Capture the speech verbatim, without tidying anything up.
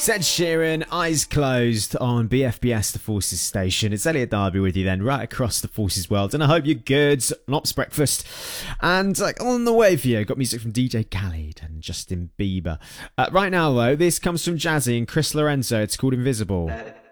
It's Ed Sheeran, Eyes Closed on B F B S The Forces station. It's Elliot Darby with you then, right across the Forces world. And I hope you're good. An Ops breakfast. And like on the way for you, got music from D J Khaled and Justin Bieber. Uh, right now, though, this comes from Jazzy and Chris Lorenzo. It's called Invisible. Let it